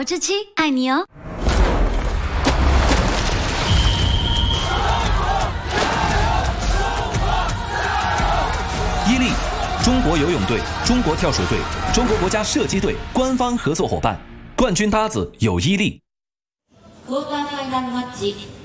活之妻爱你哦。 伊利，中国游泳队、中国跳水队、中国国家射击队官方合作伙伴，冠军搭子有伊利。 クォーターファイナルマッチ